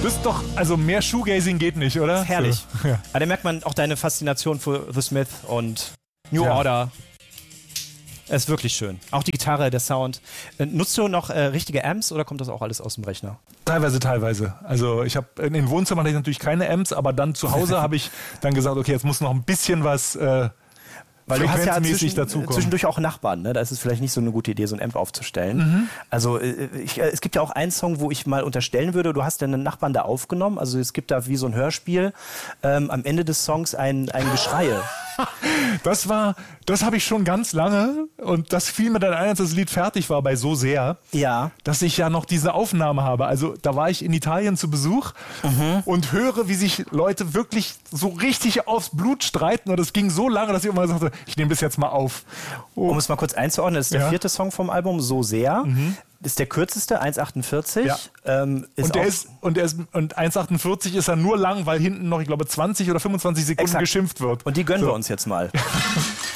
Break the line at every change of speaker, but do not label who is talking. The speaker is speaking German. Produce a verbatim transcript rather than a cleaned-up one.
Das ist doch, also mehr Shoegazing geht nicht, oder?
Herrlich.
So, ja.
Aber da merkt man auch deine Faszination für The Smith und New
Ja.
Order. Es ist wirklich schön. Auch die Gitarre, der Sound. Äh, Nutzt du noch äh, richtige Amps oder kommt das auch alles aus dem Rechner?
Teilweise, teilweise. Also ich habe in den Wohnzimmern hatte ich natürlich keine Amps, aber dann zu Hause habe ich dann gesagt, okay, jetzt muss noch ein bisschen was äh,
Weil du hast ja
frequenzmäßig
zwischen,
dazukommen.
zwischendurch auch Nachbarn, ne? Da ist es vielleicht nicht so eine gute Idee, so ein Amp aufzustellen.
Mhm.
Also äh, ich, äh, es gibt ja auch einen Song, wo ich mal unterstellen würde, du hast ja einen Nachbarn da aufgenommen, also es gibt da wie so ein Hörspiel, ähm, am Ende des Songs ein, ein Geschreie.
Das war, das habe ich schon ganz lange und das fiel mir dann ein, als das Lied fertig war bei So Sehr,
Ja.
dass ich ja noch diese Aufnahme habe. Also da war ich in Italien zu Besuch und höre, wie sich Leute wirklich so richtig aufs Blut streiten und es ging so lange, dass ich immer sagte, ich nehme das jetzt mal auf. Oh.
Um es mal kurz einzuordnen, das ist der
Ja.
vierte Song vom Album, So Sehr. Ist der kürzeste, eins achtundvierzig.
Ja.
Ähm, ist
Und, der
auch-
ist, und, der ist, und eins achtundvierzig ist er nur lang, weil hinten noch, ich glaube, zwanzig oder fünfundzwanzig Sekunden
Exakt.
geschimpft wird.
Und die gönnen
So.
wir uns jetzt mal.